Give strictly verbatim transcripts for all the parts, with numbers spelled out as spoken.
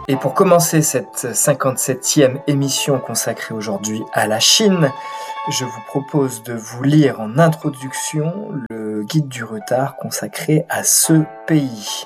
Et pour commencer cette cinquante-septième émission consacrée aujourd'hui à la Chine, je vous propose de vous lire en introduction le guide du retard consacré à ce pays.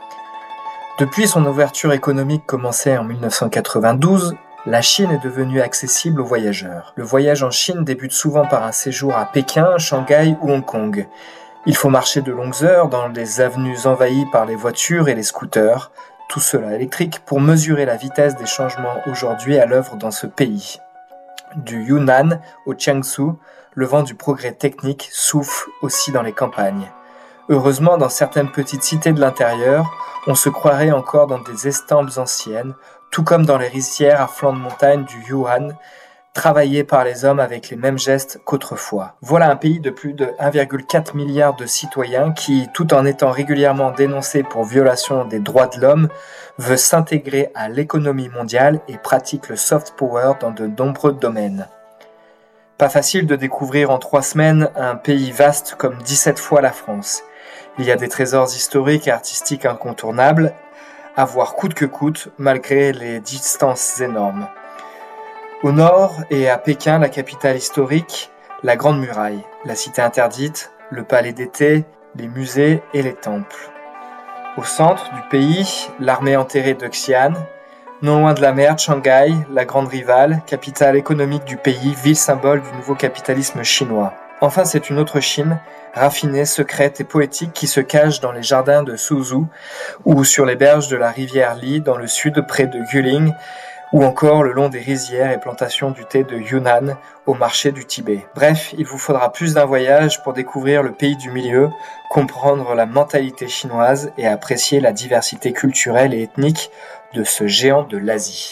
Depuis son ouverture économique commencée en dix-neuf cent quatre-vingt-douze, la Chine est devenue accessible aux voyageurs. Le voyage en Chine débute souvent par un séjour à Pékin, Shanghai ou Hong Kong. Il faut marcher de longues heures dans des avenues envahies par les voitures et les scooters, tout cela électrique, pour mesurer la vitesse des changements aujourd'hui à l'œuvre dans ce pays. Du Yunnan au Jiangsu, le vent du progrès technique souffle aussi dans les campagnes. Heureusement, dans certaines petites cités de l'intérieur, on se croirait encore dans des estampes anciennes, tout comme dans les rizières à flanc de montagne du Yuan, travaillées par les hommes avec les mêmes gestes qu'autrefois. Voilà un pays de plus de un virgule quatre milliard de citoyens qui, tout en étant régulièrement dénoncé pour violation des droits de l'homme, veut s'intégrer à l'économie mondiale et pratique le soft power dans de nombreux domaines. Pas facile de découvrir en trois semaines un pays vaste comme dix-sept fois la France. Il y a des trésors historiques et artistiques incontournables, à voir coûte que coûte, malgré les distances énormes. Au nord et à Pékin, la capitale historique, la Grande Muraille, la Cité interdite, le Palais d'été, les musées et les temples. Au centre du pays, l'armée enterrée de Xi'an. Non loin de la mer, Shanghai, la grande rivale, capitale économique du pays, ville symbole du nouveau capitalisme chinois. Enfin, c'est une autre Chine, raffinée, secrète et poétique qui se cache dans les jardins de Suzhou ou sur les berges de la rivière Li dans le sud près de Guling, ou encore le long des rizières et plantations du thé de Yunnan au marché du Tibet. Bref, il vous faudra plus d'un voyage pour découvrir le pays du milieu, comprendre la mentalité chinoise et apprécier la diversité culturelle et ethnique de ce géant de l'Asie.